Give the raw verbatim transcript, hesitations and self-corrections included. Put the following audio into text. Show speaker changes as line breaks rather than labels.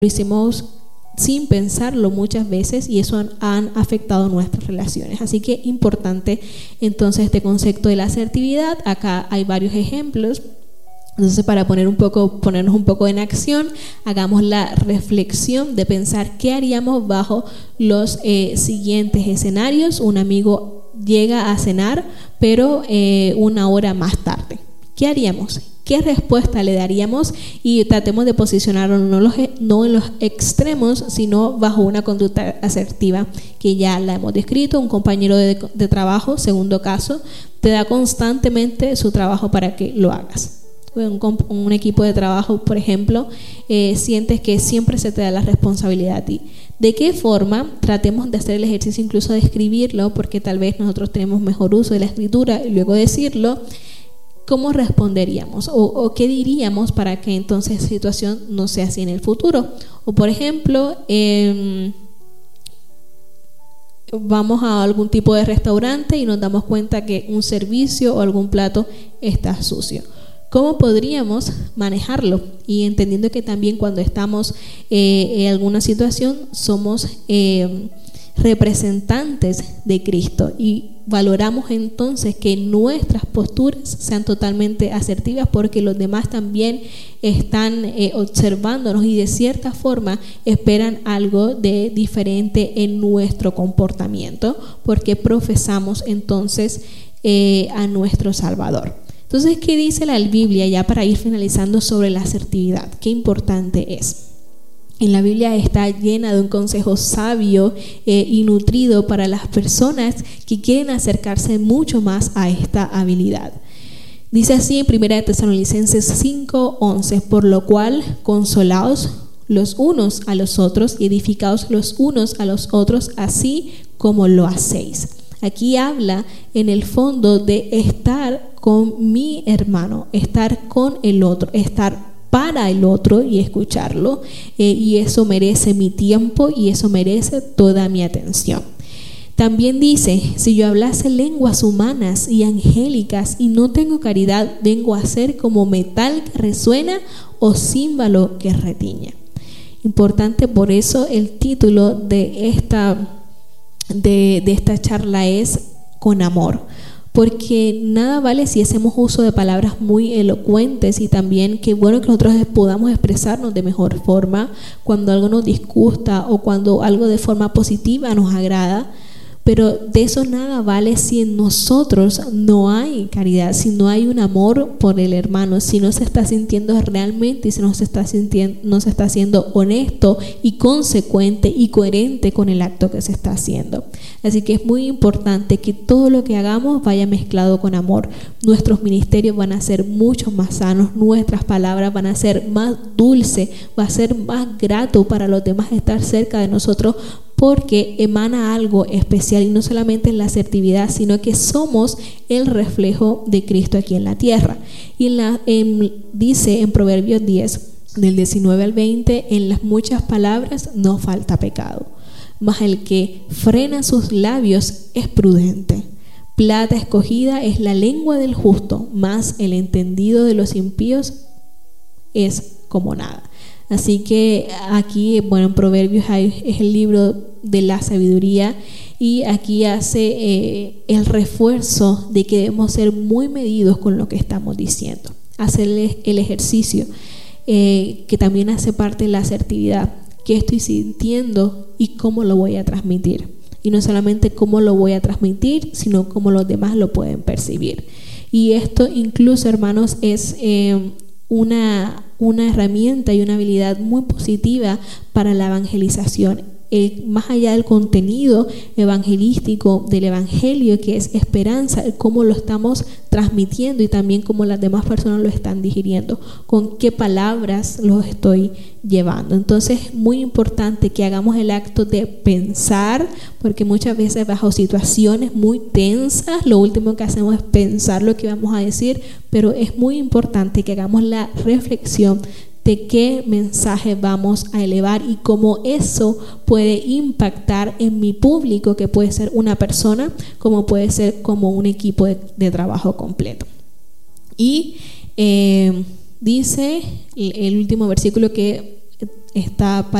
lo hicimos sin pensarlo muchas veces y eso han, han afectado nuestras relaciones. Así que importante entonces este concepto de la asertividad. Acá hay varios ejemplos. Entonces, para poner un poco, ponernos un poco en acción, hagamos la reflexión de pensar qué haríamos bajo los eh, siguientes escenarios. Un amigo llega a cenar, pero eh, una hora más tarde. ¿Qué haríamos? ¿Qué respuesta le daríamos? Y tratemos de posicionarnos no, los, no en los extremos, sino bajo una conducta asertiva, que ya la hemos descrito. Un compañero de, de trabajo, segundo caso, te da constantemente su trabajo para que lo hagas. Un, un equipo de trabajo, por ejemplo, eh, sientes que siempre se te da la responsabilidad a ti. ¿De qué forma? Tratemos de hacer el ejercicio incluso de escribirlo, porque tal vez nosotros tenemos mejor uso de la escritura y luego decirlo. ¿Cómo responderíamos? O, o qué diríamos para que entonces esa situación no sea así en el futuro. O por ejemplo, eh, vamos a algún tipo de restaurante y nos damos cuenta que un servicio o algún plato está sucio. ¿Cómo podríamos manejarlo? Y entendiendo que también cuando estamos eh, en alguna situación somos eh, representantes de Cristo y valoramos entonces que nuestras posturas sean totalmente asertivas, porque los demás también están eh, observándonos y de cierta forma esperan algo de diferente en nuestro comportamiento, porque profesamos entonces eh, a nuestro Salvador. Entonces, ¿qué dice la Biblia ya para ir finalizando sobre la asertividad? Qué importante es. En la Biblia está llena de un consejo sabio eh, y nutrido para las personas que quieren acercarse mucho más a esta habilidad. Dice así en primera de Tesalonicenses cinco once: por lo cual consolaos los unos a los otros y edificaos los unos a los otros, así como lo hacéis. Aquí habla en el fondo de estar con mi hermano, estar con el otro, estar para el otro y escucharlo, eh, y eso merece mi tiempo y eso merece toda mi atención. También dice: si yo hablase lenguas humanas y angélicas y no tengo caridad, vengo a ser como metal que resuena o címbalo que retiña. Importante, por eso el título de esta, de, de esta charla es Con amor. Porque nada vale si hacemos uso de palabras muy elocuentes, y también qué bueno que nosotros podamos expresarnos de mejor forma cuando algo nos disgusta o cuando algo de forma positiva nos agrada, pero de eso nada vale si en nosotros no hay caridad, si no hay un amor por el hermano, si no se está sintiendo realmente y si no se está sintiendo, no se está siendo honesto y consecuente y coherente con el acto que se está haciendo. Así que es muy importante que todo lo que hagamos vaya mezclado con amor. Nuestros ministerios van a ser mucho más sanos, nuestras palabras van a ser más dulces, va a ser más grato para los demás estar cerca de nosotros, porque emana algo especial, y no solamente en la asertividad, sino que somos el reflejo de Cristo aquí en la tierra. Y en la, en, dice en Proverbios diez, del diecinueve al veinte: en las muchas palabras no falta pecado, mas el que frena sus labios es prudente. Plata escogida es la lengua del justo, mas el entendido de los impíos es como nada. Así que aquí, bueno, en Proverbios hay, es el libro de la sabiduría, y aquí hace eh, el refuerzo de que debemos ser muy medidos con lo que estamos diciendo. Hacer el ejercicio eh, que también hace parte de la asertividad. ¿Qué estoy sintiendo y cómo lo voy a transmitir? Y no solamente cómo lo voy a transmitir, sino cómo los demás lo pueden percibir. Y esto incluso, hermanos, es eh, una, una herramienta y una habilidad muy positiva para la evangelización. Eh, más allá del contenido evangelístico del evangelio, que es esperanza, cómo lo estamos transmitiendo y también cómo las demás personas lo están digiriendo, con qué palabras los estoy llevando. Entonces es muy importante que hagamos el acto de pensar, porque muchas veces bajo situaciones muy tensas lo último que hacemos es pensar lo que vamos a decir, pero es muy importante que hagamos la reflexión de qué mensaje vamos a elevar y cómo eso puede impactar en mi público, que puede ser una persona, como puede ser como un equipo de, de trabajo completo. Y eh, dice el, el último versículo que está